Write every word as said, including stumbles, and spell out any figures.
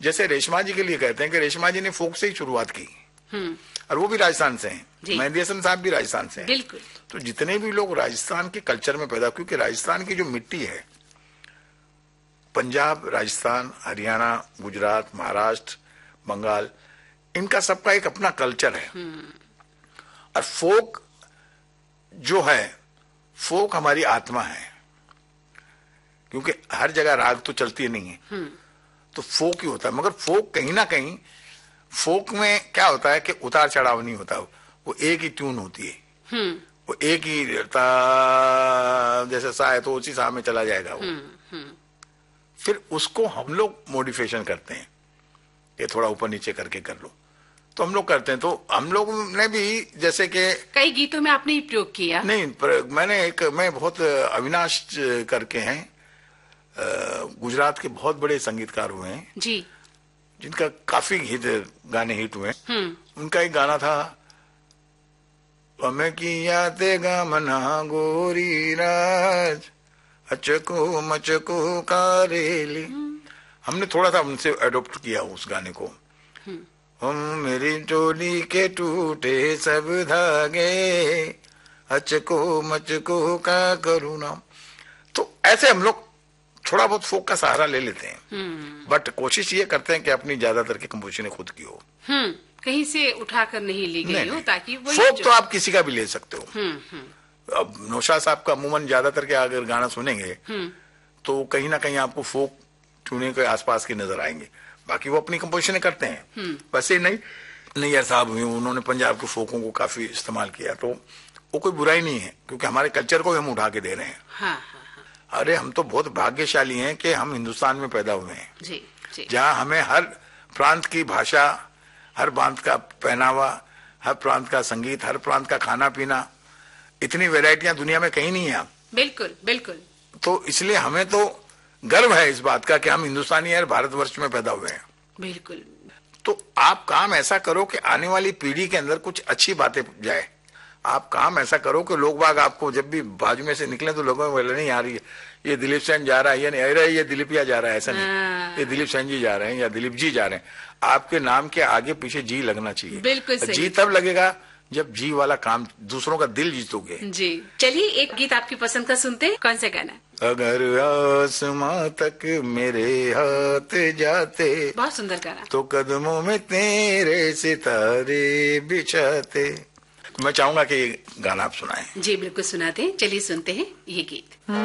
जैसे रेशमा जी के लिए कहते हैं कि रेशमा जी ने फोक से ही शुरुआत की और वो भी राजस्थान से हैं, मेहंदी हसन साहब भी राजस्थान से हैं। बिल्कुल। तो जितने भी लोग राजस्थान के कल्चर में पैदा, क्योंकि राजस्थान की जो मिट्टी है, पंजाब, राजस्थान, हरियाणा, गुजरात, महाराष्ट्र, बंगाल, इनका सबका एक अपना कल्चर है। और फोक जो है, फोक हमारी आत्मा है, क्योंकि हर जगह राग तो चलती नहीं है, तो फोक ही होता है। मगर फोक कहीं ना कहीं, फोक में क्या होता है कि उतार चढ़ाव नहीं होता, वो एक ही ट्यून होती है, वो एक ही ता, जैसे सा है तो उसी सा में चला जाएगा वो। फिर उसको हम लोग मॉडिफिकेशन करते हैं, ये थोड़ा ऊपर नीचे करके कर लो, तो हम लोग करते हैं। तो हम लोग ने भी जैसे कि कई गीतों में आपने प्रयोग किया। नहीं, पर मैंने एक, मैं बहुत अविनाश करके हैं, गुजरात के बहुत बड़े संगीतकार हुए हैं जी, जिनका काफी हिट गाने हिट हुए। उनका एक गाना था, हमें किया तेगा मना गोरी राज अचको मचको कारेली। हमने थोड़ा सा उनसे अडॉप्ट किया उस गाने को। हम मेरी टोली के टूटे सब धागे अचको मचको का करूँ ना। तो ऐसे हम लोग थोड़ा बहुत फोक का सहारा ले लेते हैं, बट कोशिश ये करते हैं कि अपनी ज्यादातर की कंपोजिशन खुद की हो, कहीं से उठाकर नहीं ली गई हो, ताकि वो फोक जो... तो आप किसी का भी ले सकते हो। अब नौशाद साहब का अमूमन ज्यादातर के अगर गाना सुनेंगे तो कहीं ना कहीं आपको फोक ट्यूनिंग के आसपास के नजर आएंगे, बाकी वो अपनी कंपोजिशन करते हैं। वैसे नहीं, नैयर साहब हुए, उन्होंने पंजाब के फोकों को काफी इस्तेमाल किया, तो वो कोई बुराई नहीं है, क्योंकि हमारे कल्चर को हम उठा के दे रहे हैं। हाँ, हाँ, हाँ। अरे हम तो बहुत भाग्यशाली हैं कि हम हिंदुस्तान में पैदा हुए हैं, जी, जी। जहाँ हमें हर प्रांत की भाषा, हर प्रांत का पहनावा, हर प्रांत का संगीत, हर प्रांत का खाना पीना, इतनी वैरायटियां दुनिया में कहीं नहीं है। बिल्कुल बिल्कुल। तो इसलिए हमें तो गर्व है इस बात का कि हम हिंदुस्तानी और भारतवर्ष में पैदा हुए हैं। बिल्कुल। तो आप काम ऐसा करो कि आने वाली पीढ़ी के अंदर कुछ अच्छी बातें जाए। आप काम ऐसा करो कि लोग बाग आपको जब भी बाजू में से निकले तो लोगों को बोले नहीं यार ये दिलीप सेन जा रहा है, ये नहीं अरे ये दिलीपिया जा रहा है, ऐसा नहीं, ये दिलीप सेन जी जा रहे हैं या दिलीप जी जा रहे हैं। आपके नाम के आगे पीछे जी लगना चाहिए। बिल्कुल सही। जी तब लगेगा जब जी वाला काम, दूसरों का दिल जीतोगे। जी, चलिए एक गीत आपकी पसंद का सुनते हैं, कौन सा गाना? अगर आसमां तक मेरे हाथ जाते, बहुत सुंदर गाना, तो कदमों में तेरे सितारे बिछाते। मैं चाहूंगा कि ये गाना आप सुनाएं। जी बिल्कुल सुनाते हैं, चलिए सुनते हैं ये गीत।